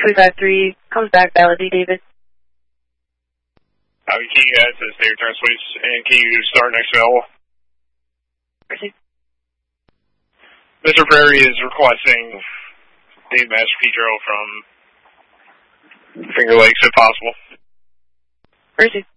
353 comes back, validate David. Can you guys stay your turns, please? And can you start next available? Proceed. Mr. Prairie is requesting Dave Master Pedro from Finger Lakes if possible. Proceed.